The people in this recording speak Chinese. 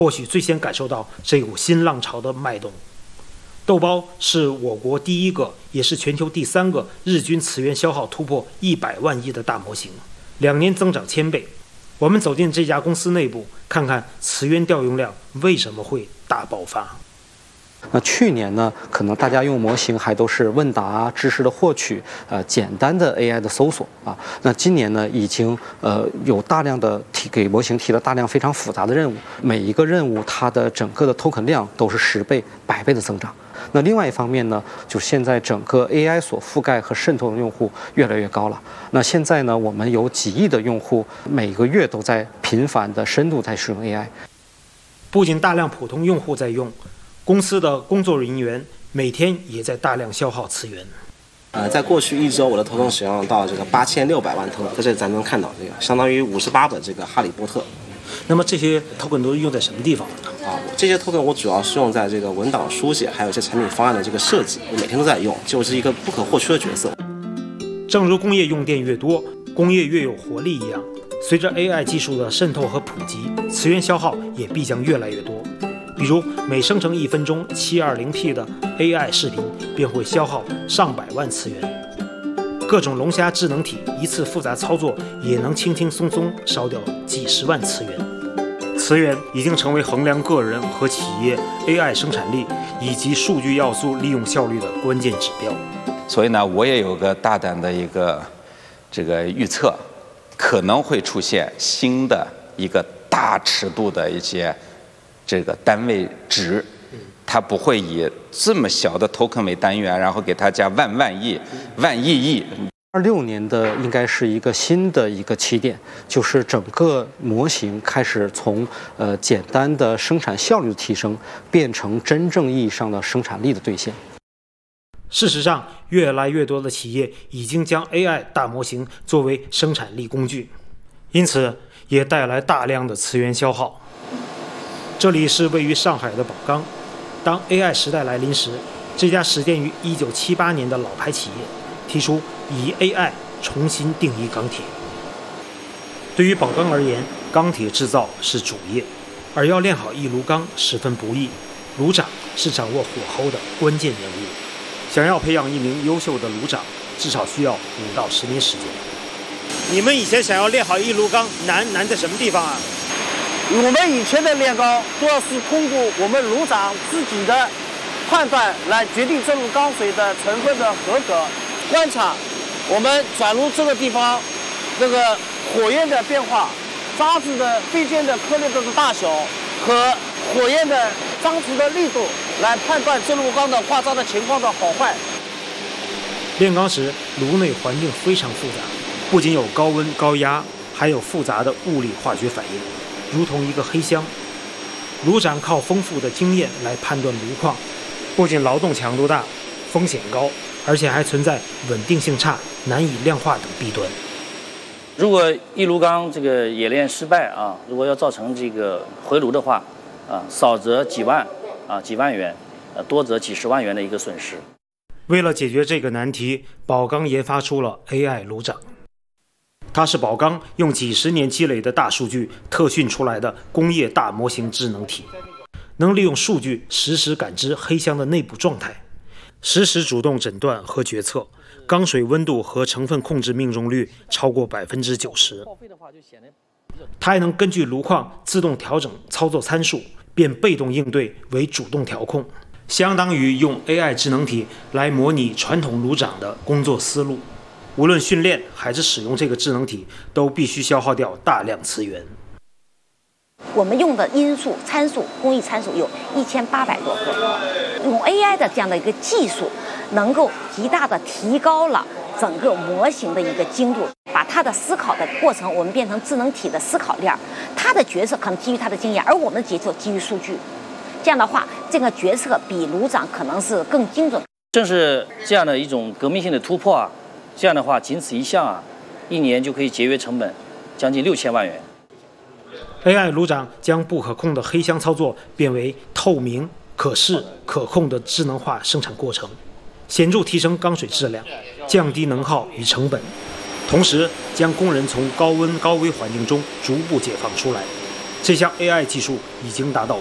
或许最先感受到这股新浪潮的脉动。豆包是我国第一个，也是全球第3个日均磁源消耗突破100万亿的大模型，2年增长1000倍。我们走进这家公司内部，看看磁源调用量为什么会大爆发。 那去年呢，可能大家用模型还都是问答、知识的获取，简单的 AI 的搜索啊。那今年呢，已经有大量的给模型提了大量非常复杂的任务，每一个任务它的整个的 token 量都是10倍、100倍的增长。那另外一方面呢，就是现在整个 AI 所覆盖和渗透的用户越来越高了。那现在呢，我们有几亿的用户，每个月都在频繁的深度在使用 AI。 不仅大量普通用户在用，公司的工作人员每天也在大量消耗磁源。 在过去1周，我的token使用到这个8600万token，在这里咱能看到这个相当于58本这个哈利波特。 那么这些 token 都用在什么地方呢？ 这些 token 我主要是用在这个文档书写，还有一些产品方案的这个设计，我每天都在用，就是一个不可或缺的角色。 正如工业用电越多，工业越有活力一样，随着 AI 技术的渗透和普及，磁源消耗也必将越来越多。比如每生成1分钟 720p 的 AI 视频，便会消耗上百万磁源。各种龙虾智能体一次复杂操作也能轻轻松松烧掉几十万磁源。磁源已经成为衡量个人和企业 AI 生产力以及数据要素利用效率的关键指标。 所以呢，我也有个大胆的一个预测，可能会出现新的一个大尺度的一些这个单位值，它不会以这么小的 token 为单元，然后给它加万亿、万亿。 26年的应该是一个新的一个起点，就是整个模型开始从简单的生产效率的提升，变成真正意义上的生产力的兑现。 事实上，越来越多的企业已经将 AI 大模型作为生产力工具，因此也带来大量的磁源消耗。这里是位于上海的宝钢，当 AI 时代来临时，这家始建于1978年的老牌企业提出以 AI 重新定义钢铁。对于宝钢而言，钢铁制造是主业，而要炼好一炉钢十分不易，炉长是掌握火候的关键人物。想要培养一名优秀的炉长，至少需要5到10年时间。你们以前想要炼好一炉钢，难在什么地方啊？ 我们以前的炼钢主要是通过我们炉长自己的判断来决定这炉钢水的成分的合格。观察我们转炉这个地方，这个火焰的变化、渣子的飞溅的颗粒的大小和火焰的张除的力度，来判断这炉钢的化渣的情况的好坏。 炼钢时，炉内环境非常复杂，不仅有高温高压，还有复杂的物理化学反应，如同一个黑箱。炉长靠丰富的经验来判断炉况，不仅劳动强度大，风险高，而且还存在稳定性差、难以量化等弊端。 如果一炉钢这个冶炼失败啊，如果要造成这个回炉的话，少则几万元，多则几十万元的一个损失。 为了解决这个难题，宝钢研发出了 AI 炉长。它是宝钢用几十年积累的大数据特训出来的工业大模型智能体，能利用数据实时感知黑箱的内部状态，实时主动诊断和决策，钢水温度和成分控制命中率超过90%。它还能根据炉况自动调整操作参数，变被动应对为主动调控，相当于用 AI 智能体来模拟传统炉长的工作思路。无论训练还是使用这个智能体，都必须消耗掉大量磁源。 我们用的因素参数工艺参数有1800多个，用 AI 的这样的一个技术，能够极大的提高了整个模型的一个精度，把它的思考的过程我们变成智能体的思考链，它的决策可能基于它的经验，而我们的决策基于数据。这样的话，这个决策比炉长可能是更精准。 正是这样的一种革命性的突破啊！这样的话，仅此一项啊，1年就可以节约成本将近6000万元。 AI 炉长将不可控的黑箱操作变为透明、可视、可控的智能化生产过程，显著提升钢水质量，降低能耗与成本，同时将工人从高温高危环境中逐步解放出来， 这项 AI 技术已经达到